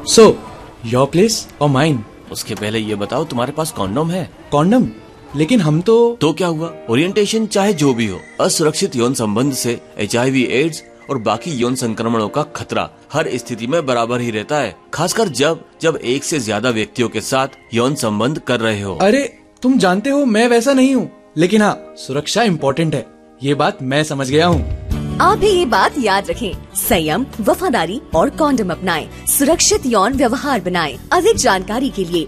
So your place और mine? उसके पहले ये बताओ तुम्हारे पास कॉन्डोम है? कॉन्डम? लेकिन हम तो क्या हुआ? ओरिएंटेशन चाहे जो भी हो, असुरक्षित यौन संबंध से HIV, एड्स और बाकी यौन संक्रमणों का खतरा हर स्थिति में बराबर ही रहता है, खासकर जब एक से ज्यादा व्यक्तियों के साथ यौन संबंध कर रहे हो। अरे तुम जानते हो मैं वैसा नहीं हूँ, लेकिन हाँ सुरक्षा इम्पोर्टेंट है, ये बात मैं समझ गया हूँ। आप भी ये बात याद रखें, संयम, वफादारी और कॉन्डम अपनाएं, सुरक्षित यौन व्यवहार बनाएं। अधिक जानकारी के लिए